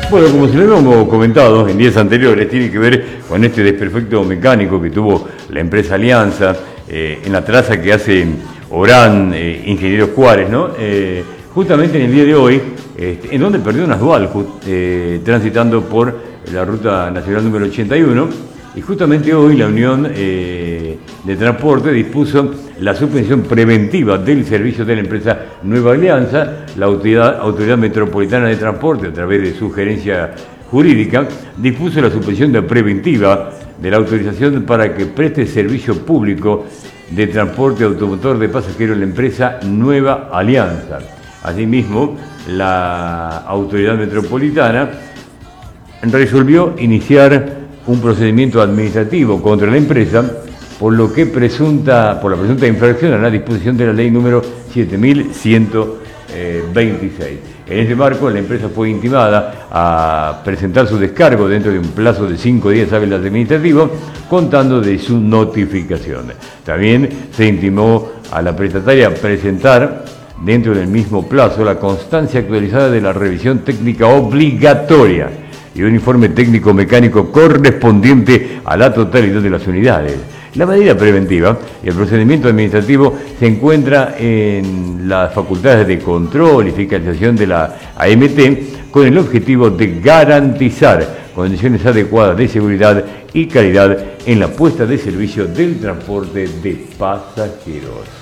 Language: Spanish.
Bueno, como se lo habíamos comentado en días anteriores, tiene que ver con este desperfecto mecánico que tuvo la empresa Alianza en la traza que hace Orán, Ingenieros Juárez, ¿no? Justamente en el día de hoy, en donde perdió unas dual, transitando por la ruta nacional número 81, y justamente hoy la Unión de Transporte dispuso la suspensión preventiva del servicio de la empresa Nueva Alianza. La Autoridad Metropolitana de Transporte, a través de su gerencia jurídica, dispuso la suspensión preventiva de la autorización para que preste servicio público de transporte automotor de pasajeros en la empresa Nueva Alianza. Asimismo, la Autoridad Metropolitana resolvió iniciar un procedimiento administrativo contra la empresa por la presunta infracción a la disposición de la ley número 7126. En ese marco, la empresa fue intimada a presentar su descargo dentro de un plazo de 5 días hábiles administrativos, contando de su notificación. También se intimó a la prestataria presentar dentro del mismo plazo la constancia actualizada de la revisión técnica obligatoria y un informe técnico mecánico correspondiente a la totalidad de las unidades. La medida preventiva y el procedimiento administrativo se encuentra en las facultades de control y fiscalización de la AMT, con el objetivo de garantizar condiciones adecuadas de seguridad y calidad en la puesta de servicio del transporte de pasajeros.